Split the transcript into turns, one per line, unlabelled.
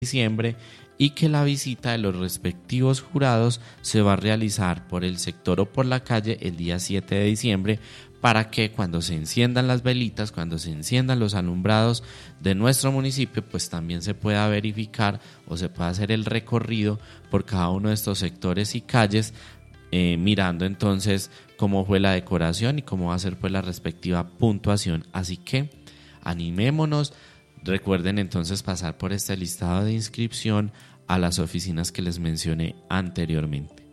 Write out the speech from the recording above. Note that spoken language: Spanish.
diciembre y que la visita de los respectivos jurados se va a realizar por el sector o por la calle el día 7 de diciembre para que cuando se enciendan las velitas, cuando se enciendan los alumbrados de nuestro municipio, pues también se pueda verificar o se pueda hacer el recorrido por cada uno de estos sectores y calles, mirando entonces cómo fue la decoración y cómo va a ser pues la respectiva puntuación. Así que animémonos. Recuerden entonces pasar por este listado de inscripción a las oficinas que les mencioné anteriormente.